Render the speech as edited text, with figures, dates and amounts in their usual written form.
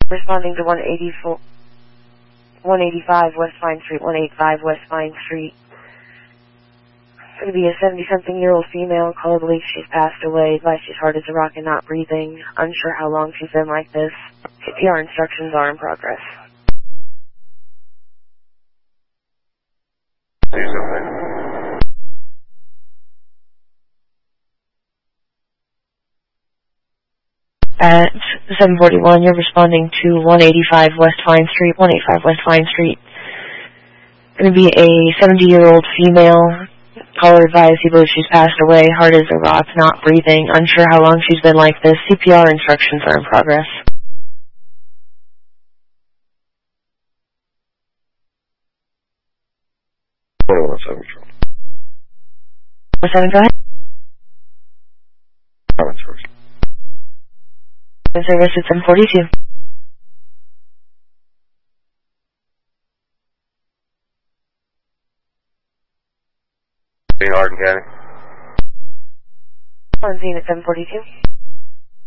Responding to 185 West Vine Street, 185 West Vine Street. It's going to be a 70-something-year-old female. Caller believes she's passed away. Advice she's hard as a rock and not breathing. Unsure how long she's been like this. CPR instructions are in progress. At 741, you're responding to 185 West Vine Street, 185 West Vine Street. Going to be a 70-year-old female. Caller advised he believes she's passed away, hard as a rock, not breathing, unsure how long she's been like this. CPR instructions are in progress. 17, go ahead. Service at 742. Hardin County. On scene at 742.